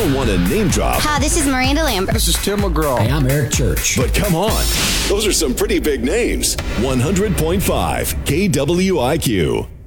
don't want to name drop. Hi, this is Miranda Lambert. This is Tim McGraw. Hey, I'm Eric Church. But come on, those are some pretty big names. 100.5 KWIQ.